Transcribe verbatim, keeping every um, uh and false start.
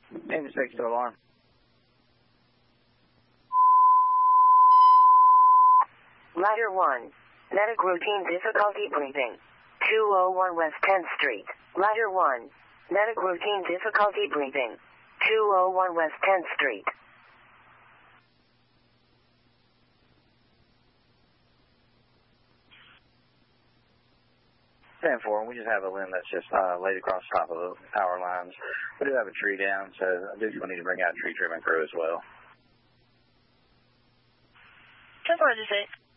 Engine six to alarm. Ladder one. Medic routine difficulty briefing. two oh one West tenth Street. Ladder one. Medic routine difficulty briefing. two oh one West tenth Street. ten four, we just have a limb that's just uh, laid across the top of the power lines. We do have a tree down, so I do need to bring out a tree trimming crew as well. ten four, did you say?